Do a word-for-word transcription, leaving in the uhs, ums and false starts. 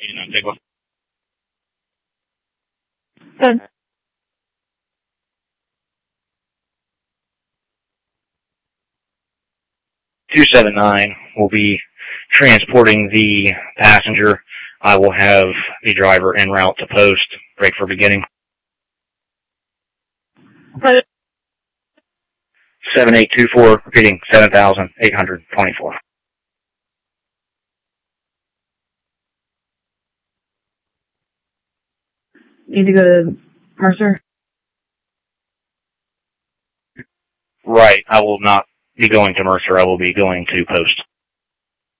eighty-nine, take one. Good. two seven nine will be transporting the passenger. I will have the driver en route to post. Break for beginning. Good. seven eight two four, repeating seven thousand eight hundred twenty-four. Need to go to Mercer? Right. I will not be going to Mercer. I will be going to post.